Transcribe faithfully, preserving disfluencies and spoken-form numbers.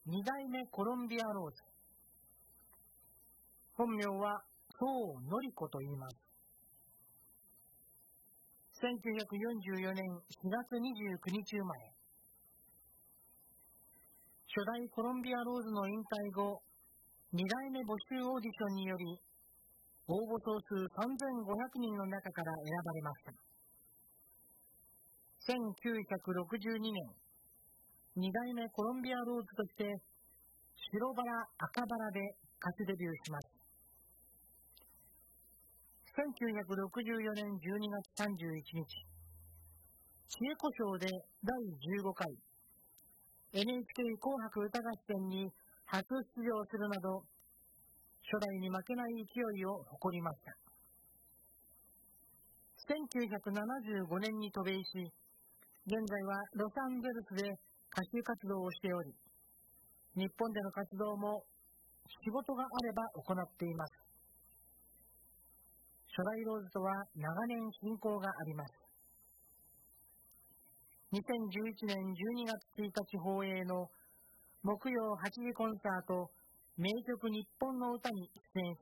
に代目コロンビアローズ。本名は宋典子と言います。せんきゅうひゃくよんじゅうよねんしがつにじゅうくにち生まれ。初代コロンビアローズの引退後、に代目募集オーディションにより、応募総数さんぜんごひゃくにんの中から選ばれました。せんきゅうひゃくろくじゅうにねん、に代目コロンビアローズとして、白バラ赤バラで歌手デビューします。せんきゅうひゃくろくじゅうよねんじゅうにがつさんじゅういちにち、知恵子賞でだいじゅうごかい、エヌエイチケー 紅白歌合戦に初出場するなど、初代に負けない勢いを誇りました。せんきゅうひゃくななじゅうごねんに渡米し、現在はロサンゼルスで歌手活動をしており、日本での活動も仕事があれば行っています。初代ローズとは長年親交があります。にせんじゅういちねんじゅうにがつついたち放映の木曜はちじコンサート名曲日本の歌に出演し